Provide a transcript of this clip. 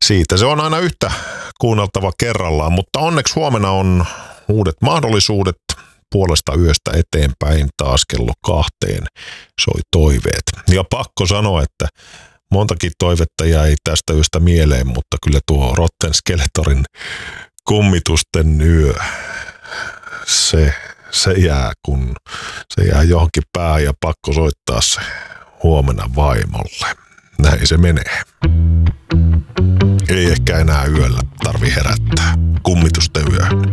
siitä se on aina yhtä kuunneltava kerrallaan, mutta onneksi huomenna on uudet mahdollisuudet. Puolesta yöstä eteenpäin taas kello 2 soi toiveet. Ja pakko sanoa, että montakin toivetta jäi tästä yöstä mieleen, mutta kyllä tuo Rotten Skeletorin kummitusten yö, se jää johonkin päähän ja pakko soittaa se huomenna vaimolle. Näin se menee. Ei ehkä enää yöllä tarvi herättää. Kummitusten yö.